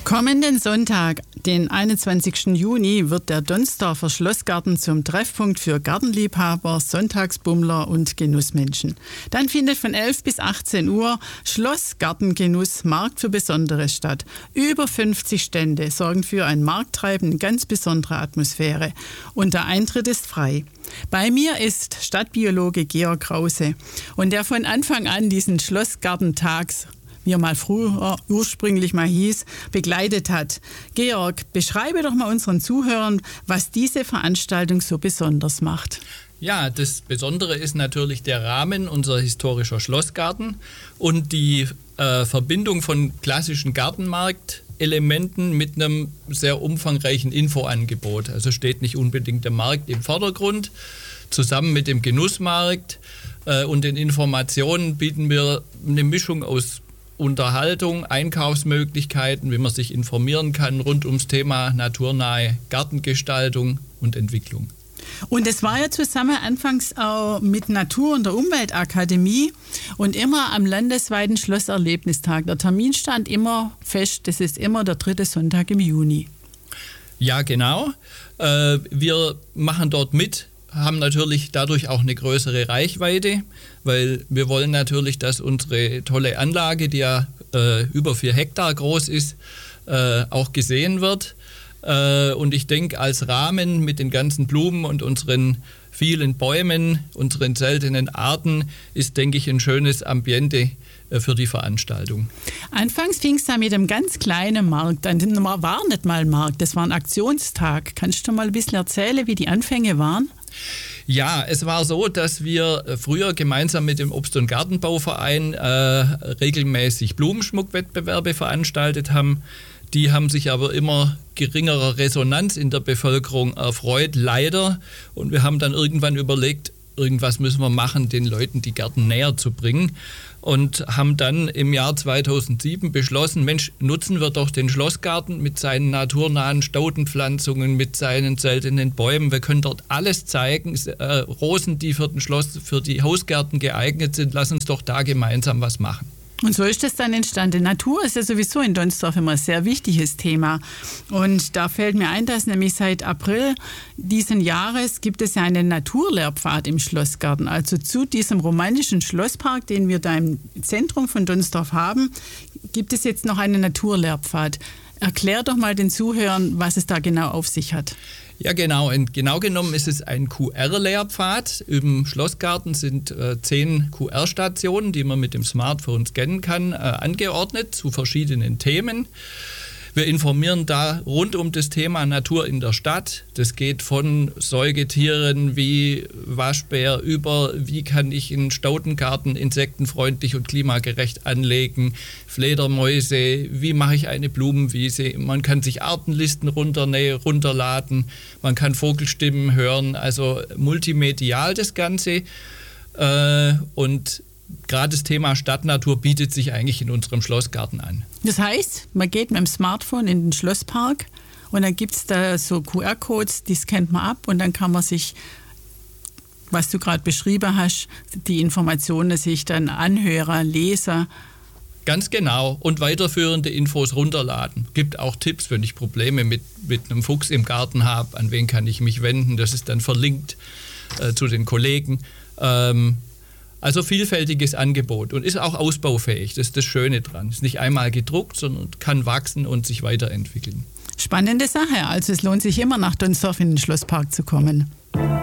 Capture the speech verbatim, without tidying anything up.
Kommenden Sonntag, den einundzwanzigsten Juni, wird der Donsdorfer Schlossgarten zum Treffpunkt für Gartenliebhaber, Sonntagsbummler und Genussmenschen. Dann findet von elf bis achtzehn Uhr Schlossgartengenuss Markt für Besonderes statt. Über fünfzig Stände sorgen für ein Markttreiben in ganz besonderer Atmosphäre. Und der Eintritt ist frei. Bei mir ist Stadtbiologe Georg Krause. Und der von Anfang an diesen Schlossgartentags, wie er mal früher ursprünglich mal hieß, begleitet hat. Georg, beschreibe doch mal unseren Zuhörern, was diese Veranstaltung so besonders macht. Ja, das Besondere ist natürlich der Rahmen, unser historischer Schlossgarten und die äh, Verbindung von klassischen Gartenmarktelementen mit einem sehr umfangreichen Infoangebot. Also steht nicht unbedingt der Markt im Vordergrund. Zusammen mit dem Genussmarkt äh, und den Informationen bieten wir eine Mischung aus Unterhaltung, Einkaufsmöglichkeiten, wie man sich informieren kann rund ums Thema naturnahe Gartengestaltung und Entwicklung. Und es war ja zusammen anfangs auch mit Natur- und der Umweltakademie und immer am landesweiten Schlosserlebnistag. Der Termin stand immer fest, das ist immer der dritte Sonntag im Juni. Ja, genau. Äh, wir machen dort mit, haben natürlich dadurch auch eine größere Reichweite, weil wir wollen natürlich, dass unsere tolle Anlage, die ja äh, über vier Hektar groß ist, äh, auch gesehen wird. Äh, und ich denke, als Rahmen mit den ganzen Blumen und unseren vielen Bäumen, unseren seltenen Arten, ist, denke ich, ein schönes Ambiente äh, für die Veranstaltung. Anfangs fing es da mit einem ganz kleinen Markt an. Das war nicht mal ein Markt, das war ein Aktionstag. Kannst du mal ein bisschen erzählen, wie die Anfänge waren? Ja, es war so, dass wir früher gemeinsam mit dem Obst- und Gartenbauverein äh, regelmäßig Blumenschmuckwettbewerbe veranstaltet haben. Die haben sich aber immer geringerer Resonanz in der Bevölkerung erfreut, leider. Und wir haben dann irgendwann überlegt, irgendwas müssen wir machen, den Leuten die Gärten näher zu bringen. Und haben dann im Jahr zweitausendsieben beschlossen, Mensch, nutzen wir doch den Schlossgarten mit seinen naturnahen Staudenpflanzungen, mit seinen seltenen Bäumen. Wir können dort alles zeigen, äh, Rosen, die für den Schloss, für die Hausgärten geeignet sind. Lass uns doch da gemeinsam was machen. Und so ist es dann entstanden. Natur ist ja sowieso in Donsdorf immer ein sehr wichtiges Thema. Und da fällt mir ein, dass nämlich seit April diesen Jahres gibt es ja einen Naturlehrpfad im Schlossgarten. Also zu diesem romantischen Schlosspark, den wir da im Zentrum von Donsdorf haben, gibt es jetzt noch einen Naturlehrpfad. Erklär doch mal den Zuhörern, was es da genau auf sich hat. Ja, genau. Und genau genommen ist es ein Q R-Lehrpfad. Im Schlossgarten sind äh, zehn Q R-Stationen, die man mit dem Smartphone scannen kann, äh, angeordnet zu verschiedenen Themen. Wir informieren da rund um das Thema Natur in der Stadt. Das geht von Säugetieren wie Waschbär über, wie kann ich einen Staudengarten insektenfreundlich und klimagerecht anlegen, Fledermäuse, wie mache ich eine Blumenwiese. Man kann sich Artenlisten runterladen, man kann Vogelstimmen hören, also multimedial das Ganze. Äh, und gerade das Thema Stadtnatur bietet sich eigentlich in unserem Schlossgarten an. Das heißt, man geht mit dem Smartphone in den Schlosspark und dann gibt es da so Q R-Codes, die scannt man ab und dann kann man sich, was du gerade beschrieben hast, die Informationen sich dann anhören, lesen. Ganz genau. Und weiterführende Infos runterladen. Gibt auch Tipps, wenn ich Probleme mit, mit einem Fuchs im Garten habe, an wen kann ich mich wenden. Das ist dann verlinkt äh, zu den Kollegen. Ähm, Also vielfältiges Angebot und ist auch ausbaufähig. Das ist das Schöne dran. Ist nicht einmal gedruckt, sondern kann wachsen und sich weiterentwickeln. Spannende Sache. Also es lohnt sich immer nach Donsdorf in den Schlosspark zu kommen.